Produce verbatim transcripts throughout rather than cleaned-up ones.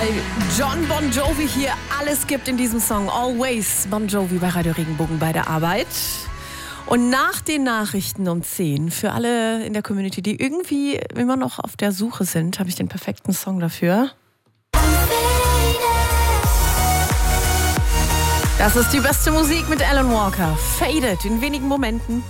bei John Bon Jovi hier alles gibt in diesem Song. Always Bon Jovi bei Radio Regenbogen bei der Arbeit. Und nach den Nachrichten um zehn, für alle in der Community, die irgendwie immer noch auf der Suche sind, habe ich den perfekten Song dafür. Das ist die beste Musik mit Alan Walker. Faded in wenigen Momenten.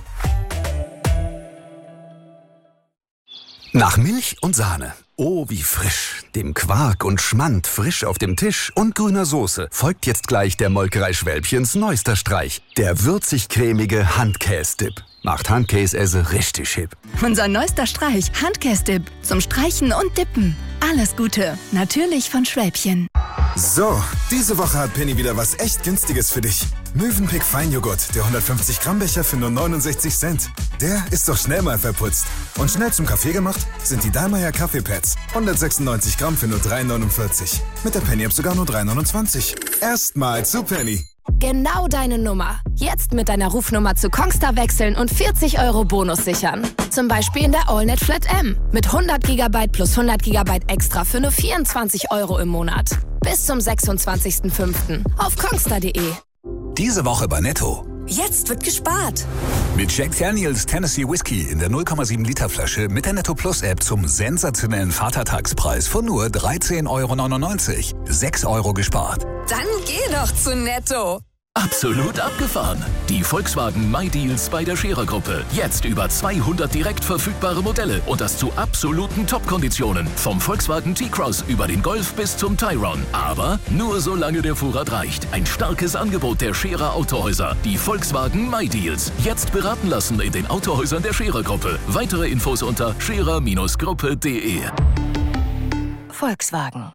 Nach Milch und Sahne. Oh, wie frisch. Dem Quark und Schmand frisch auf dem Tisch und grüner Soße folgt jetzt gleich der Molkerei Schwälbchens neuester Streich. Der würzig-cremige Handkäse-Dip. Macht Handkäse richtig hip. Unser neuester Streich, Handkäse-Dip. Zum Streichen und Dippen. Alles Gute. Natürlich von Schwälbchen. So, diese Woche hat Penny wieder was echt Günstiges für dich. Mövenpick Feinjoghurt, der hundertfünfzig Gramm Becher für nur neunundsechzig Cent. Der ist doch schnell mal verputzt. Und schnell zum Kaffee gemacht sind die Dallmayr Kaffeepads. hundertsechsundneunzig Gramm für nur drei neunundvierzig. Mit der Penny-App sogar nur drei neunundzwanzig. Erstmal zu Penny. Genau deine Nummer. Jetzt mit deiner Rufnummer zu Kongstar wechseln und vierzig Euro Bonus sichern. Zum Beispiel in der AllNet Flat M. Mit hundert Gigabyte plus hundert Gigabyte extra für nur vierundzwanzig Euro im Monat. Bis zum sechsundzwanzigsten fünften auf kongstar punkt de. Diese Woche bei Netto. Jetzt wird gespart. Mit Jack Daniels Tennessee Whiskey in der null Komma sieben Liter Flasche mit der Netto Plus App zum sensationellen Vatertagspreis von nur dreizehn Euro neunundneunzig. sechs Euro gespart. Dann geh doch zu Netto. Absolut abgefahren. Die Volkswagen MyDeals bei der Scherer-Gruppe. Jetzt über zweihundert direkt verfügbare Modelle und das zu absoluten Top-Konditionen. Vom Volkswagen T-Cross über den Golf bis zum Tayron. Aber nur solange der Vorrat reicht. Ein starkes Angebot der Scherer Autohäuser. Die Volkswagen MyDeals. Jetzt beraten lassen in den Autohäusern der Scherer-Gruppe. Weitere Infos unter scherer Gruppe punkt de. Volkswagen.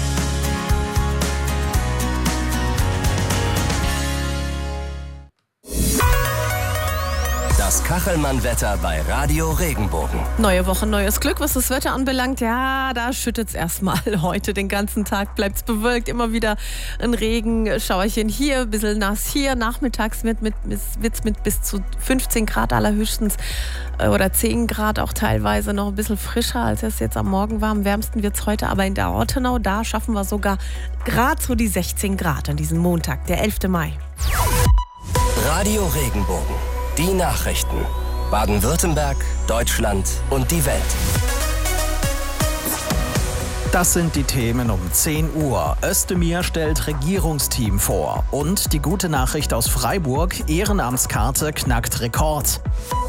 Das Kachelmann-Wetter bei Radio Regenbogen. Neue Woche, neues Glück, was das Wetter anbelangt. Ja, da schüttet es erstmal. Heute den ganzen Tag bleibt es bewölkt. Immer wieder ein Regenschauerchen hier, ein bisschen nass hier. Nachmittags wird es mit, mit bis zu fünfzehn Grad allerhöchstens oder zehn Grad auch teilweise noch ein bisschen frischer, als es jetzt am Morgen war. Am wärmsten wird es heute aber in der Ortenau. Da schaffen wir sogar gerade so die sechzehn Grad an diesem Montag, der elften Mai. Radio Regenbogen. Die Nachrichten. Baden-Württemberg, Deutschland und die Welt. Das sind die Themen um zehn Uhr. Özdemir stellt Regierungsteam vor. Und die gute Nachricht aus Freiburg, Ehrenamtskarte knackt Rekord.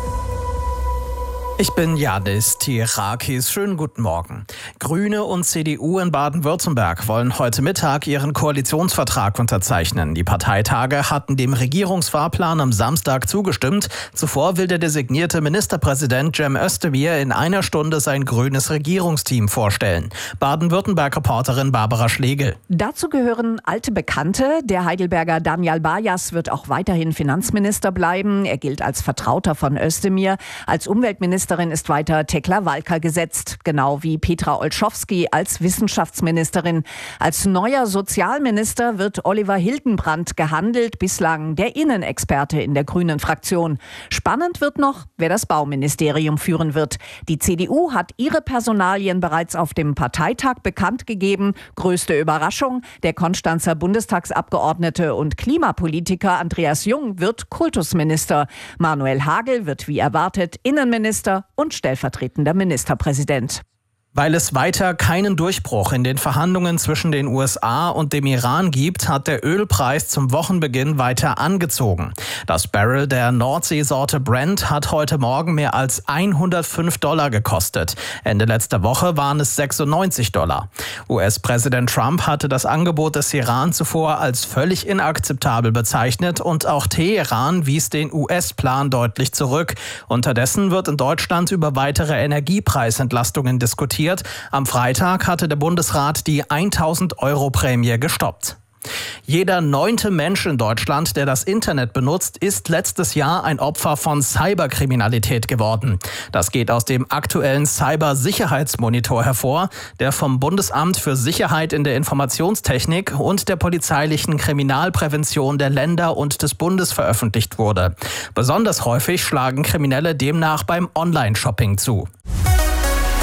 Ich bin Janis Tirakis. Schönen guten Morgen. Grüne und C D U in Baden-Württemberg wollen heute Mittag ihren Koalitionsvertrag unterzeichnen. Die Parteitage hatten dem Regierungsfahrplan am Samstag zugestimmt. Zuvor will der designierte Ministerpräsident Cem Özdemir in einer Stunde sein grünes Regierungsteam vorstellen. Baden-Württemberg-Reporterin Barbara Schlegel. Dazu gehören alte Bekannte. Der Heidelberger Daniel Bajas wird auch weiterhin Finanzminister bleiben. Er gilt als Vertrauter von Özdemir. Als Umweltminister ist weiter Tekla Walker gesetzt, genau wie Petra Olschowski als Wissenschaftsministerin. Als neuer Sozialminister wird Oliver Hildenbrand gehandelt, bislang der Innenexperte in der grünen Fraktion. Spannend wird noch, wer das Bauministerium führen wird. Die C D U hat ihre Personalien bereits auf dem Parteitag bekannt gegeben. Größte Überraschung, der Konstanzer Bundestagsabgeordnete und Klimapolitiker Andreas Jung wird Kultusminister. Manuel Hagel wird wie erwartet Innenminister und stellvertretender Ministerpräsident. Weil es weiter keinen Durchbruch in den Verhandlungen zwischen den U S A und dem Iran gibt, hat der Ölpreis zum Wochenbeginn weiter angezogen. Das Barrel der Nordseesorte Brent hat heute Morgen mehr als hundertfünf Dollar gekostet. Ende letzter Woche waren es sechsundneunzig Dollar. U S-Präsident Trump hatte das Angebot des Iran zuvor als völlig inakzeptabel bezeichnet und auch Teheran wies den U S-Plan deutlich zurück. Unterdessen wird in Deutschland über weitere Energiepreisentlastungen diskutiert. Am Freitag hatte der Bundesrat die tausend Euro Prämie gestoppt. Jeder neunte Mensch in Deutschland, der das Internet benutzt, ist letztes Jahr ein Opfer von Cyberkriminalität geworden. Das geht aus dem aktuellen Cybersicherheitsmonitor hervor, der vom Bundesamt für Sicherheit in der Informationstechnik und der polizeilichen Kriminalprävention der Länder und des Bundes veröffentlicht wurde. Besonders häufig schlagen Kriminelle demnach beim Online-Shopping zu.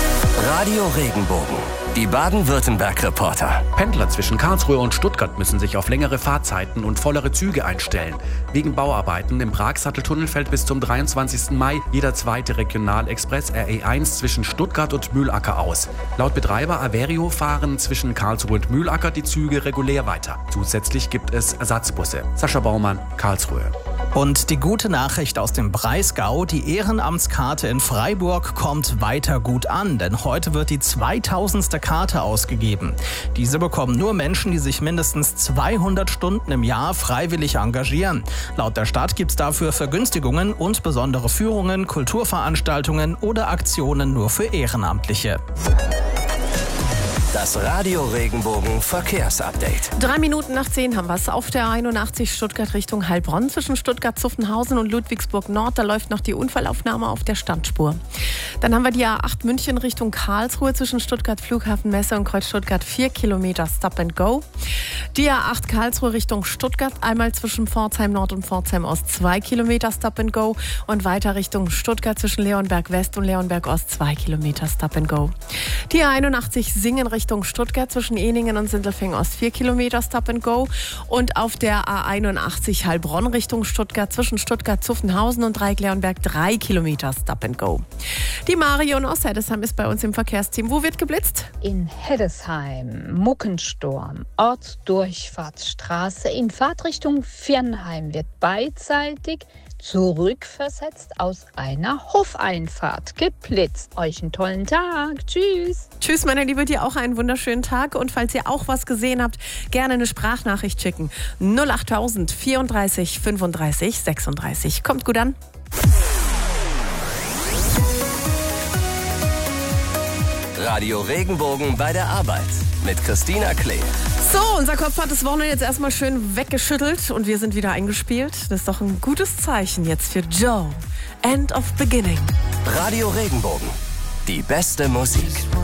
Radio Regenbogen. Die Baden-Württemberg-Reporter. Pendler zwischen Karlsruhe und Stuttgart müssen sich auf längere Fahrzeiten und vollere Züge einstellen. Wegen Bauarbeiten im Pragsatteltunnel fällt bis zum dreiundzwanzigsten Mai jeder zweite Regionalexpress R E eins zwischen Stuttgart und Mühlacker aus. Laut Betreiber Averio fahren zwischen Karlsruhe und Mühlacker die Züge regulär weiter. Zusätzlich gibt es Ersatzbusse. Sascha Baumann, Karlsruhe. Und die gute Nachricht aus dem Breisgau, die Ehrenamtskarte in Freiburg kommt weiter gut an, denn heute wird die zweitausendste Karte ausgegeben. Diese bekommen nur Menschen, die sich mindestens zweihundert Stunden im Jahr freiwillig engagieren. Laut der Stadt gibt es dafür Vergünstigungen und besondere Führungen, Kulturveranstaltungen oder Aktionen nur für Ehrenamtliche. Das Radio Regenbogen Verkehrsupdate. Drei Minuten nach zehn haben wir es. Auf der einundachtzig Stuttgart Richtung Heilbronn zwischen Stuttgart-Zuffenhausen und Ludwigsburg-Nord. Da läuft noch die Unfallaufnahme auf der Standspur. Dann haben wir die A acht München Richtung Karlsruhe zwischen Stuttgart Flughafen Messe und Kreuz Stuttgart vier Kilometer Stop and Go. Die A acht Karlsruhe Richtung Stuttgart einmal zwischen Pforzheim Nord und Pforzheim Ost zwei Kilometer Stop and Go und weiter Richtung Stuttgart zwischen Leonberg West und Leonberg Ost zwei Kilometer Stop and Go. Die A einundachtzig Singen Richtung Stuttgart zwischen Eningen und Sindelfingen Ost vier Kilometer Stop and Go und auf der A einundachtzig Heilbronn Richtung Stuttgart zwischen Stuttgart-Zuffenhausen und Dreieck-Leonberg drei Kilometer Stop and Go. Die Marion aus Heddesheim ist bei uns im Verkehrsteam. Wo wird geblitzt? In Heddesheim, Muckensturm, Ortsdurchfahrtsstraße in Fahrtrichtung Viernheim wird beidseitig zurückversetzt aus einer Hofeinfahrt geblitzt. Euch einen tollen Tag. Tschüss. Tschüss, meine Liebe, dir auch einen wunderschönen Tag. Und falls ihr auch was gesehen habt, gerne eine Sprachnachricht schicken. null achttausend vierunddreißig fünfunddreißig sechsunddreißig. Kommt gut an. Radio Regenbogen bei der Arbeit mit Christina Klee. So, unser Kopf hat das Wochenende jetzt erstmal schön weggeschüttelt und wir sind wieder eingespielt. Das ist doch ein gutes Zeichen jetzt für Joe. End of Beginning. Radio Regenbogen. Die beste Musik.